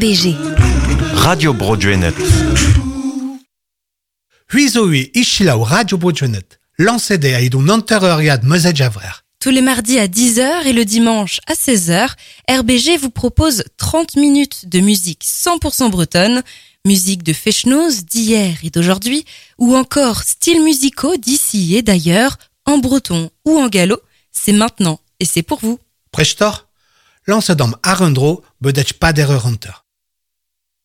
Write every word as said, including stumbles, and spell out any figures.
B G. Radio Broadwaynet. Huizoui Ishilau Radio Broadwaynet. Lancez-des à idou nanterreuriad mezet javrer. Tous les mardis à dix heures et le dimanche à seize heures, R B G vous propose trente minutes de musique cent pour cent bretonne, musique de fechnoz d'hier et d'aujourd'hui, ou encore styles musicaux d'ici et d'ailleurs, en breton ou en gallo. C'est maintenant et c'est pour vous. Prechtor, lancez-dom Arendro, bedech pas d'erreur hunter.